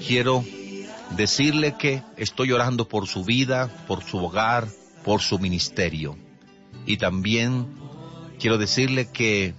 quiero decirle que estoy orando por su vida, por su hogar, por su ministerio. Y también quiero decirle que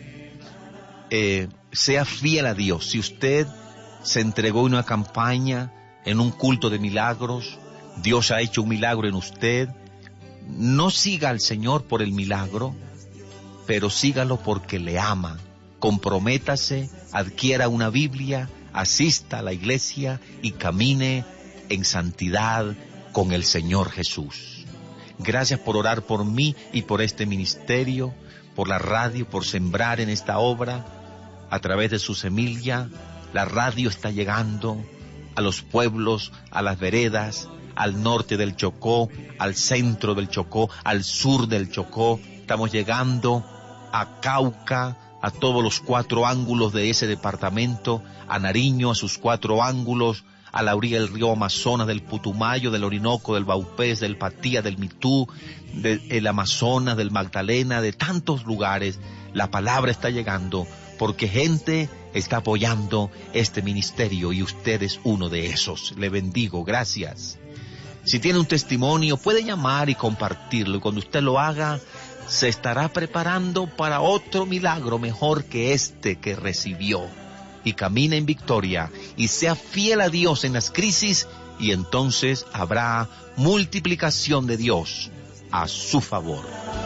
sea fiel a Dios. Si usted se entregó en una campaña, en un culto de milagros, Dios ha hecho un milagro en usted, no siga al Señor por el milagro, pero sígalo porque le ama. Comprométase, adquiera una Biblia, asista a la iglesia y camine en santidad con el Señor Jesús. Gracias por orar por mí y por este ministerio, por la radio, por sembrar en esta obra. A través de su semilla, la radio está llegando a los pueblos, a las veredas, al norte del Chocó, al centro del Chocó, al sur del Chocó. Estamos llegando a Cauca, a todos los 4 ángulos de ese departamento, a Nariño, a sus 4 ángulos, a la orilla del río Amazonas, del Putumayo, del Orinoco, del Baupés, del Patía, del Mitú, del Amazonas, del Magdalena, de tantos lugares. La palabra está llegando porque gente está apoyando este ministerio y usted es uno de esos. Le bendigo, gracias. Si tiene un testimonio, puede llamar y compartirlo, y cuando usted lo haga, se estará preparando para otro milagro mejor que este que recibió. Y camina en victoria y sea fiel a Dios en las crisis, y entonces habrá multiplicación de Dios a su favor.